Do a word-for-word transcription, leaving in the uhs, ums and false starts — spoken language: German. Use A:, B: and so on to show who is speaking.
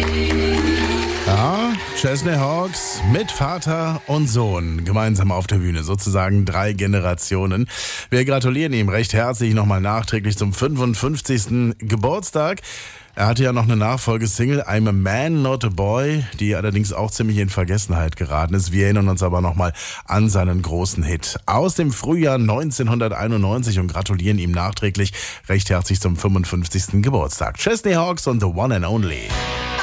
A: Ja, Chesney Hawkes mit Vater und Sohn gemeinsam auf der Bühne, sozusagen drei Generationen. Wir gratulieren ihm recht herzlich nochmal nachträglich zum fünfundfünfzigsten Geburtstag. Er hatte ja noch eine Nachfolgesingle, I'm a Man, Not a Boy, die allerdings auch ziemlich in Vergessenheit geraten ist. Wir erinnern uns aber nochmal an seinen großen Hit aus dem Frühjahr neunzehnhunderteinundneunzig und gratulieren ihm nachträglich recht herzlich zum fünfundfünfzigsten Geburtstag. Chesney Hawkes und The One and Only.